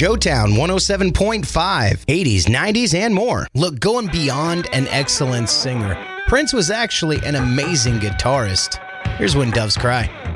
Joetown 107.5, 80s, 90s, and more. Look, going beyond an excellent singer, Prince was actually an amazing guitarist. Here's When Doves Cry.